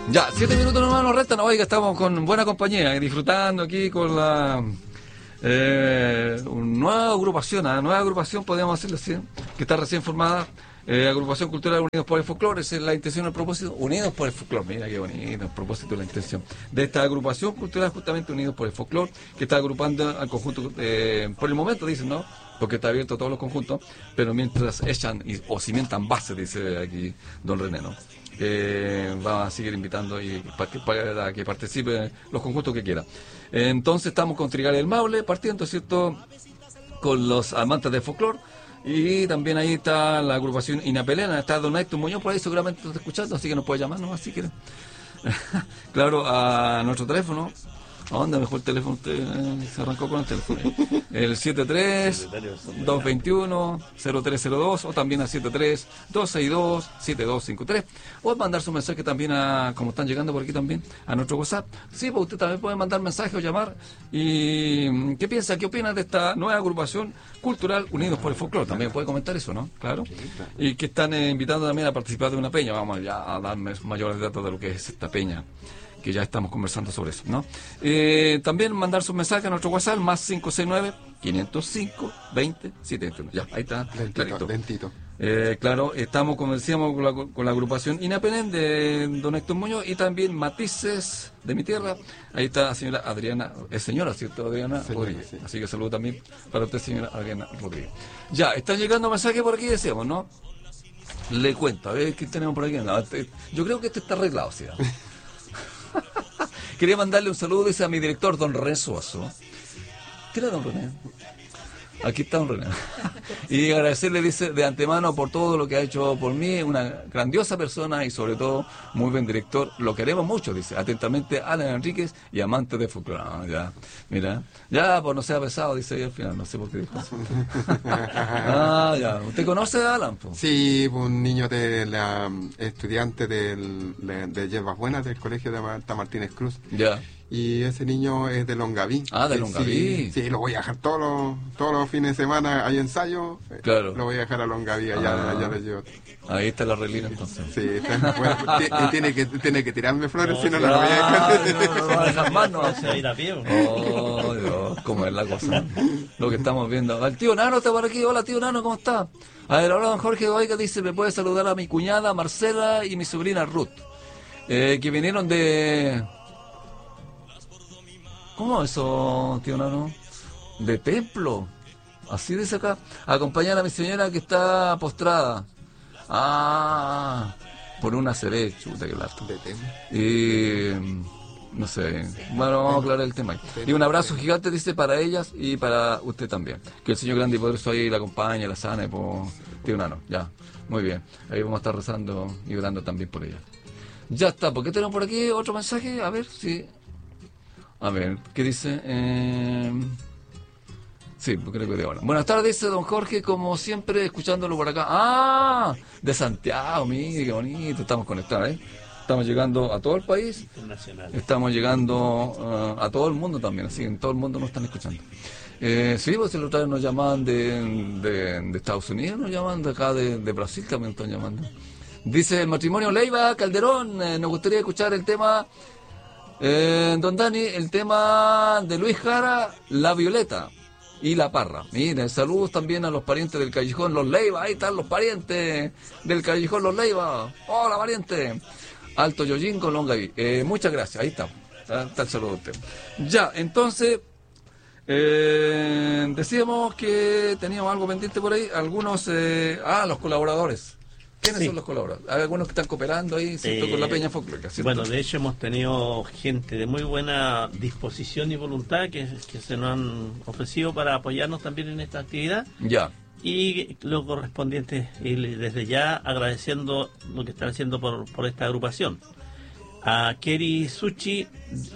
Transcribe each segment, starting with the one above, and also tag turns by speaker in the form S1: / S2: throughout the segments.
S1: Ya, 7 minutos nomás nos restan. Oiga, estamos con buena compañía, disfrutando aquí con la nueva agrupación, podríamos decirlo así, que está recién formada. Agrupación Cultural Unidos por el Folclore, esa es la intención, el propósito, Unidos por el Folclore, mira qué bonito, el propósito y la intención de esta agrupación cultural, justamente Unidos por el Folclore, que está agrupando al conjunto, por el momento dicen, ¿no? Porque está abierto a todos los conjuntos, pero mientras echan o cimentan bases, dice aquí don René, ¿no? Va a seguir invitando para que participen los conjuntos que quieran. Entonces estamos con Trigales del Maule, partiendo, ¿cierto?, con los amantes del folclore. Y también ahí está la agrupación Inapelena, está don Héctor Muñoz por ahí, seguramente está escuchando, así que nos puede llamar, ¿no? Así que, claro, a nuestro teléfono. ¿A dónde mejor el teléfono? Usted se arrancó con el teléfono. El 73-221-0302 o también al 73-262-7253. O mandar su mensaje también como están llegando por aquí también, a nuestro WhatsApp. Sí, pues usted también puede mandar mensaje o llamar. ¿Y qué piensa, qué opina de esta nueva agrupación cultural Unidos por el Folclore? También puede comentar eso, ¿no? Claro. Y que están invitando también a participar de una peña. Vamos ya a darme mayores datos de lo que es esta peña, que ya estamos conversando sobre eso, ¿no? También mandar su mensaje a nuestro WhatsApp, más 569-505-20-721. Ya, ahí está, clarito.
S2: Lentito.
S1: Claro, estamos, como decíamos, con la agrupación Inapelén de don Héctor Muñoz y también Matices de mi tierra. Ahí está la señora Adriana, es señora, ¿cierto? Adriana Rodríguez. Sí. Así que saludo también para usted, señora Adriana Rodríguez. Ya, están llegando mensajes por aquí, decíamos, ¿no? Le cuento, a ver qué tenemos por aquí. No, yo creo que este está arreglado, ¿sí? Quería mandarle un saludo, dice, a mi director, don René Suazo. ¿Qué era don René? Aquí está don René. Y agradecerle, dice, de antemano por todo lo que ha hecho por mí, una grandiosa persona y sobre todo muy buen director. Lo queremos mucho, dice. Atentamente, Alan Enríquez y amante de folclore. Ya, mira. Ya, pues no sea pesado, dice ella al final. No sé por qué dijo eso. Ya. ¿Usted conoce a Alan? Po?
S2: Sí, un niño estudiante de Hierbas Buenas del colegio de Martínez Cruz.
S1: Ya.
S2: Y ese niño es de Longaví.
S1: Ah, de Longaví.
S2: Sí, lo voy a dejar todos los fines de semana. Hay ensayo.
S1: Claro.
S2: Lo voy a dejar a Longaví, allá lo llevo.
S1: Ahí está la relina entonces.
S2: Sí, bueno, tiene que tirarme flores, si no la voy a dejar.
S1: No va a dejar más, no.
S3: Se va a ir a pie.
S1: Oh, Dios, cómo es la cosa. Lo que estamos viendo. El tío Nano está por aquí. Hola, tío Nano, ¿cómo está? A ver, ahora don Jorge Oiga dice, me puede saludar a mi cuñada Marcela y mi sobrina Ruth, que vinieron de... ¿Cómo eso, tío Nano? De templo. Así dice acá. Acompañar a mi señora que está postrada. Por una CB, chuta que lato.
S2: De templo.
S1: Y no sé. Bueno, vamos a aclarar el tema. Y un abrazo gigante, dice, para ellas y para usted también. Que el Señor grande y poderoso ahí la acompañe, la sane, por tío Nano. Ya, muy bien. Ahí vamos a estar rezando y orando también por ella. Ya está. ¿Por qué tenemos por aquí otro mensaje? A ver si... A ver, ¿qué dice? Sí, creo que de ahora. Buenas tardes, dice don Jorge, como siempre, escuchándolo por acá. De Santiago, mire, qué bonito, estamos conectados, ¿eh? Estamos llegando a todo el país. Estamos llegando a todo el mundo también, así que en todo el mundo nos están escuchando. Sí, pues el otro día nos llaman de Estados Unidos, nos llaman de acá de Brasil, también están llamando. Dice el matrimonio Leiva Calderón, nos gustaría escuchar el tema... don Dani, el tema de Luis Jara, La Violeta y La Parra. Miren, saludos también a los parientes del Callejón Los Leiva. Ahí están los parientes del Callejón Los Leiva. Hola, pariente. Alto Yoyin con Longaví. Muchas gracias, ahí está el saludo de usted. Ya, entonces decíamos que teníamos algo pendiente por ahí. Algunos, los colaboradores. ¿Quiénes son los colaboradores? Hay algunos que están cooperando ahí, ¿cierto? Con la Peña Folclórica, ¿cierto?
S3: Bueno, de hecho hemos tenido gente de muy buena disposición y voluntad que se nos han ofrecido para apoyarnos también en esta actividad.
S1: Ya.
S3: Y lo correspondiente, y desde ya agradeciendo lo que están haciendo por esta agrupación. A Kirei Sushi,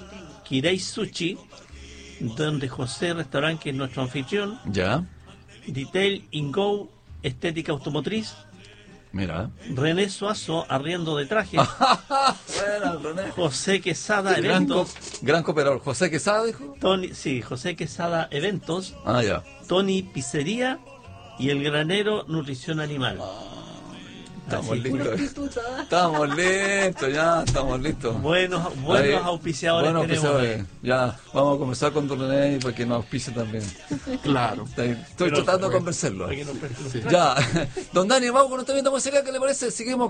S3: donde José Restaurante, que es nuestro anfitrión.
S1: Ya.
S3: Detail Go, Estética Automotriz.
S1: Mira.
S3: René Suazo, arriendo de trajes.
S1: Bueno, René.
S3: José Quesada, Eventos.
S1: Gran cooperador. ¿José Quesada, dijo?
S3: José Quesada, Eventos.
S1: Ya.
S3: Tony Pizzería y El Granero, Nutrición Animal.
S1: Estamos
S3: Así.
S1: listos.
S4: Prostituta.
S1: Estamos listos, ya, estamos listos.
S3: Buenos
S1: Ahí,
S3: auspiciadores
S1: buenos
S3: tenemos.
S1: auspiciadores. Ya, vamos a conversar con Don René para que nos auspicie también.
S2: Claro.
S1: Estoy tratando de convencerlo.
S3: Para que nos presten un
S2: Sí.
S1: Ya, don Dani, vamos con un tema musical, ¿qué le parece? Seguimos